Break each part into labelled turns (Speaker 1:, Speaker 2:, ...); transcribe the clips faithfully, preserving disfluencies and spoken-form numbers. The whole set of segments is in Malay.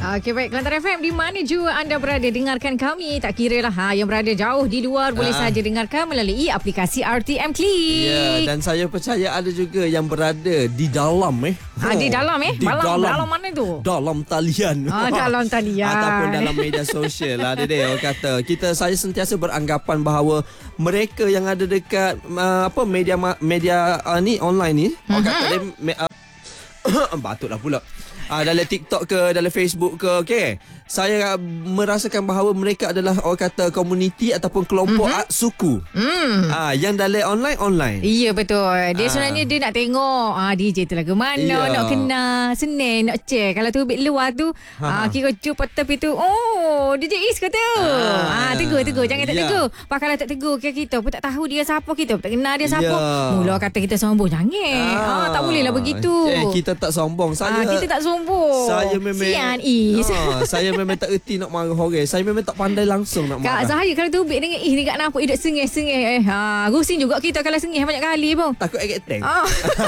Speaker 1: Okey, baik. Kelantan F M, di mana jua anda berada, dengarkan kami. Tak kira lah ha, yang berada jauh di luar, boleh
Speaker 2: Ah.
Speaker 1: saja dengarkan melalui aplikasi R T M Click.
Speaker 2: Ya, dan saya percaya ada juga yang berada di dalam eh.
Speaker 1: Ah, di dalam eh?
Speaker 2: Di
Speaker 1: Dalam-
Speaker 2: dalam,
Speaker 1: dalam mana tu?
Speaker 2: Dalam talian.
Speaker 1: Ah, dalam talian.
Speaker 2: Ataupun dalam media sosial lah. Dede, orang kata. Kita, saya sentiasa beranggapan bahawa mereka yang ada dekat uh, apa media media uh, ni online ni, orang kata dia me, uh, batuklah pula. Ah, dalam TikTok ke, dalam Facebook ke, okey. Saya merasakan bahawa mereka adalah orang kata komuniti ataupun kelompok mm-hmm. suku.
Speaker 1: Hmm.
Speaker 2: Ah, yang dalam online online.
Speaker 1: Ya, betul. Dia
Speaker 2: Ah.
Speaker 1: sebenarnya dia nak tengok ah, D J tu lagu mana,
Speaker 2: Ya.
Speaker 1: nak kenal, senang nak check. Kalau tu bit luar tu, ah,
Speaker 2: Ha.
Speaker 1: kira cuba tepi tu, oh, D J Is ke tu? Ah,
Speaker 2: Ah.
Speaker 1: tegur, tegur. Jangan tak
Speaker 2: Ya.
Speaker 1: tegur. Pak kalau tak tegur, kira kita pun tak tahu dia siapa, kita pun tak kenal dia siapa.
Speaker 2: Ya.
Speaker 1: Mula kata kita sombong. Jangan. Ah, tak boleh lah begitu.
Speaker 2: Eh, kita tak sombong. Saya
Speaker 1: ah, kita tak sombong.
Speaker 2: Saya memang
Speaker 1: Sian Is.
Speaker 2: Ah, saya memang tak erti nak marah orang. Saya memang tak pandai langsung nak
Speaker 1: Kak
Speaker 2: marah.
Speaker 1: Zahir kalau tubik dengan Is ni kat nampak hidup sengih-sengih. Eh, ha, rusing juga kita kalau sengih banyak kali pun.
Speaker 2: Takut agak tank.
Speaker 1: Ah.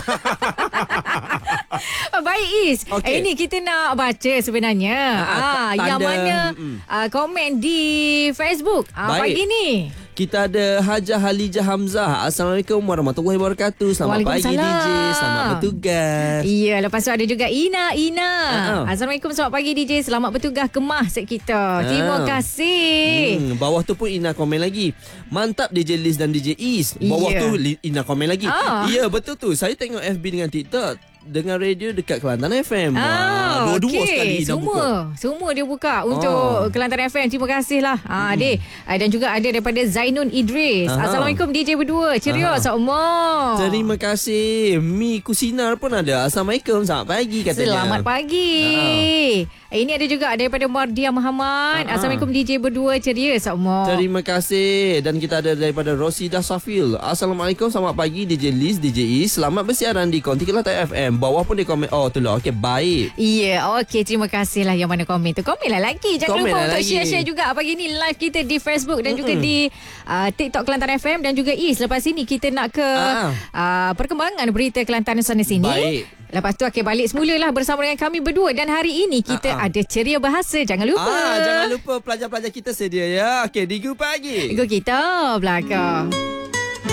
Speaker 1: Baik Is,
Speaker 2: Okey.
Speaker 1: eh, ini kita nak baca sebenarnya
Speaker 2: Ah,
Speaker 1: ah,
Speaker 2: tanda-
Speaker 1: yang mana
Speaker 2: mm.
Speaker 1: ah, komen di Facebook ah,
Speaker 2: Baik.
Speaker 1: pagi ni.
Speaker 2: Kita ada Hajah Halijah Hamzah. Assalamualaikum warahmatullahi wabarakatuh. Selamat pagi D J.
Speaker 1: Waalaikumsalam.
Speaker 2: Selamat bertugas.
Speaker 1: Iya, lepas tu ada juga Ina Ina.
Speaker 2: Ah.
Speaker 1: Assalamualaikum, selamat pagi D J. Selamat bertugas kemas set kita. Terima
Speaker 2: Ah.
Speaker 1: kasih.
Speaker 2: Hmm, bawah tu pun Ina komen lagi. Mantap D J Liz dan D J Is. Bawah
Speaker 1: Ya.
Speaker 2: tu Li- Ina komen lagi.
Speaker 1: Ah.
Speaker 2: Ya, betul tu. Saya tengok F B dengan TikTok dengan radio dekat Kelantan F M.
Speaker 1: Ah,
Speaker 2: dua-dua
Speaker 1: okey.
Speaker 2: sekali Ina
Speaker 1: Semua
Speaker 2: buka.
Speaker 1: Semua dia buka untuk
Speaker 2: Oh.
Speaker 1: Kelantan F M. Terima kasih lah ah, Adik. Ah, dan juga ada daripada Zainun Idris.
Speaker 2: Aha.
Speaker 1: Assalamualaikum D J berdua. Ceria
Speaker 2: Aha.
Speaker 1: semua.
Speaker 2: Terima kasih. Mi Kusinar pun ada. Assalamualaikum. Selamat pagi katanya.
Speaker 1: Selamat pagi. Eh, ini ada juga daripada Mardia Muhammad.
Speaker 2: Ah.
Speaker 1: Assalamualaikum D J berdua. Ceria semua.
Speaker 2: Terima kasih. Dan kita ada daripada Rosidah Safil. Assalamualaikum. Selamat pagi D J Liz, D J E. Selamat bersiaran di Konti Kelantan F M. Bawah pun dia komen. Oh, tu lah. Okey, baik.
Speaker 1: Ya, okey. Terima kasih lah yang mana komen tu. Komenlah lagi. Jangan
Speaker 2: Komen
Speaker 1: lupa
Speaker 2: lah
Speaker 1: untuk
Speaker 2: lagi.
Speaker 1: share-share juga pagi ni live kita di Facebook dan juga di uh, TikTok Kelantan F M dan juga Is. Lepas ini kita nak ke
Speaker 2: Ah.
Speaker 1: uh, perkembangan berita Kelantan sana sini.
Speaker 2: Baik.
Speaker 1: Lepas tu akan balik semula lah bersama dengan kami berdua. Dan hari ini kita
Speaker 2: Ah, ah.
Speaker 1: ada ceria bahasa. Jangan lupa.
Speaker 2: Ah, jangan lupa pelajar-pelajar kita sedia ya. Okey, di grup pagi.
Speaker 1: Go kita belakang.